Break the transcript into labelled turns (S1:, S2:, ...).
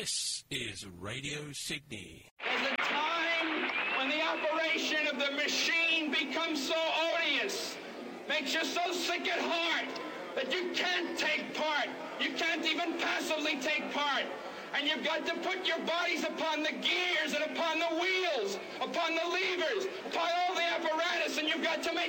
S1: This is Radio Sydney.
S2: There's a time when the operation of the machine becomes so odious, makes you so sick at heart that you can't take part. You can't even passively take part. And you've got to put your bodies upon the gears and upon the wheels, upon the levers, upon all the apparatus, and you've got to make